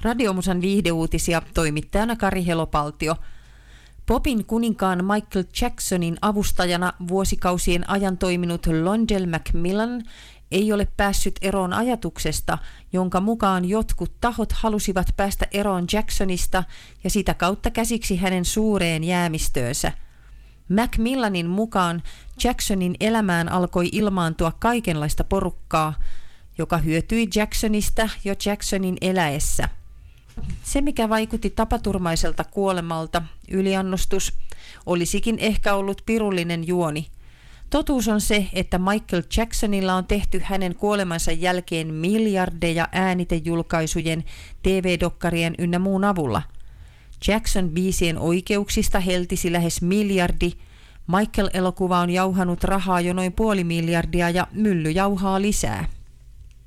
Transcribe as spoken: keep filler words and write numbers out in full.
Radiomusan viihdeuutisia, toimittajana Kari Helopaltio. Popin kuninkaan Michael Jacksonin avustajana vuosikausien ajan toiminut Londell Macmillan ei ole päässyt eroon ajatuksesta, jonka mukaan jotkut tahot halusivat päästä eroon Jacksonista ja sitä kautta käsiksi hänen suureen jäämistöönsä. Macmillanin mukaan Jacksonin elämään alkoi ilmaantua kaikenlaista porukkaa, joka hyötyi Jacksonista jo Jacksonin eläessä. Se, mikä vaikutti tapaturmaiselta kuolemalta, yliannostus, olisikin ehkä ollut pirullinen juoni. Totuus on se, että Michael Jacksonilla on tehty hänen kuolemansa jälkeen miljardeja äänitejulkaisujen, T V-dokkarien ynnä muun avulla. Jackson-biisien oikeuksista heltisi lähes miljardi, Michael-elokuva on jauhanut rahaa jo noin puoli miljardia ja mylly jauhaa lisää.